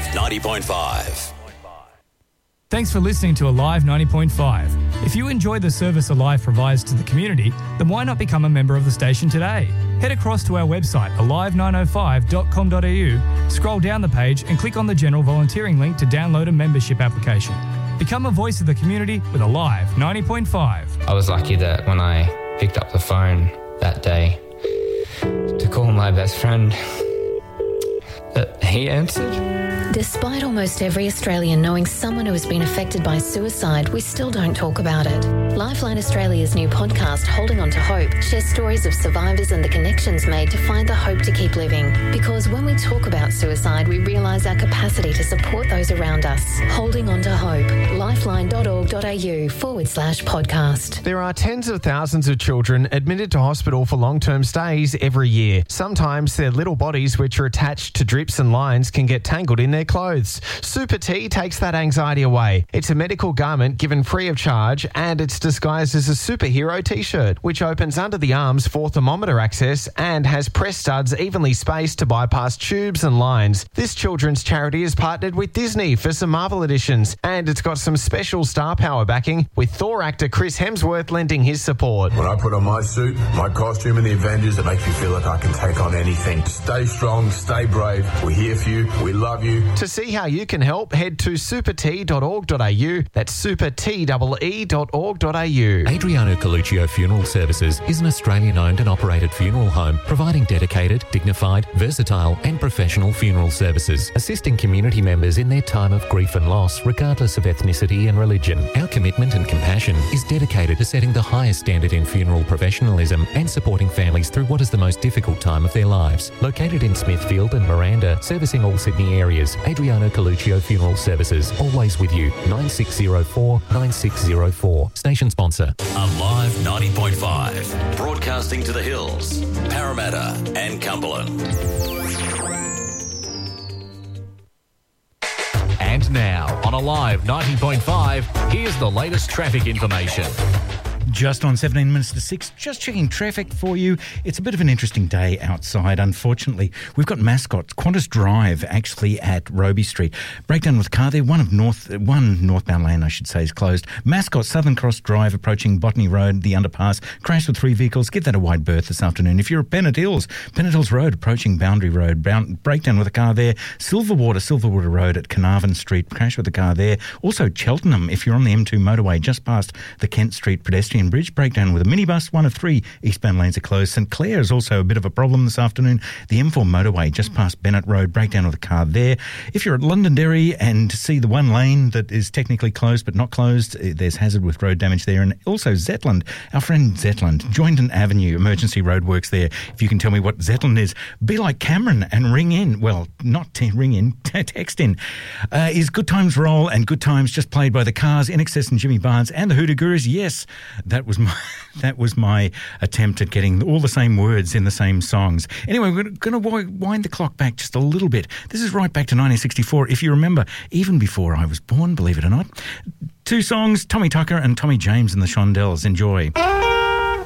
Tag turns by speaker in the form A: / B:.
A: 90.5.
B: Thanks for listening to Alive 90.5. If you enjoy the service Alive provides to the community, then why not become a member of the station today? Head across to our website, alive905.com.au, scroll down the page and click on the general volunteering link to download a membership application. Become a voice of the community with Alive 90.5.
C: I was lucky that when I picked up the phone that day to call my best friend, that he answered.
D: Despite almost every Australian knowing someone who has been affected by suicide, we still don't talk about it. Lifeline Australia's new podcast, Holding On to Hope, shares stories of survivors and the connections made to find the hope to keep living. Because when we talk about suicide, we realise our capacity to support those around us. Holding On to Hope. lifeline.org.au/podcast.
E: There are tens of thousands of children admitted to hospital for long-term stays every year. Sometimes their little bodies, which are attached to drips and lines, can get tangled in their clothes. Super T takes that anxiety away. It's a medical garment given free of charge, and it's disguised as a superhero t-shirt, which opens under the arms for thermometer access and has press studs evenly spaced to bypass tubes and lines. This children's charity has partnered with Disney for some Marvel editions, and it's got some special star power backing, with Thor actor Chris Hemsworth lending his support.
F: When I put on my suit, my costume and the Avengers, it makes me feel like I can take on anything. Stay strong, stay brave. We're here for you. We love you.
E: To see how you can help, head to supert.org.au. That's supertee.org.au.
G: Adriano Coluccio Funeral Services is an Australian-owned and operated funeral home providing dedicated, dignified, versatile and professional funeral services, assisting community members in their time of grief and loss, regardless of ethnicity and religion. Our commitment and compassion is dedicated to setting the highest standard in funeral professionalism and supporting families through what is the most difficult time of their lives. Located in Smithfield and Miranda, servicing all Sydney areas, Adriano Coluccio Funeral Services, always with you. 9604 9604. Station sponsor.
A: Alive 90.5. Broadcasting to the hills, Parramatta and Cumberland.
G: And now, on Alive 90.5, here's the latest traffic information.
H: Just on 17 minutes to 6, just checking traffic for you. It's a bit of an interesting day outside, unfortunately. We've got Mascots, Qantas Drive, actually at Roby Street. Breakdown with car there. One northbound lane, I should say, is closed. Mascot, Southern Cross Drive, approaching Botany Road, the underpass. Crash with 3 vehicles. Give that a wide berth this afternoon. If you're at Pennant Hills Road, approaching Boundary Road. Breakdown with a car there. Silverwater Road at Carnarvon Street. Crash with a car there. Also, Cheltenham, if you're on the M2 motorway, just past the Kent Street pedestrian bridge, breakdown with a minibus. 1 of 3 eastbound lanes are closed. St Clair is also a bit of a problem this afternoon. The M4 motorway just past Bennett Road, breakdown with a car there. If you're at Londonderry and see the one lane that is technically closed but not closed, there's hazard with road damage there. And also Zetland, our friend Zetland, Joynton Avenue, emergency roadworks there. If you can tell me what Zetland is, be like Cameron and ring in. Well, not ring in, text in. Is Good Times Roll and Good Times just played by the Cars, INXS and Jimmy Barnes and the Hoodoo Gurus? Yes. That was my attempt at getting all the same words in the same songs. Anyway, we're going to wind the clock back just a little bit. This is right back to 1964. If you remember, even before I was born, believe it or not. 2 songs, Tommy Tucker and Tommy James and the Shondells. Enjoy.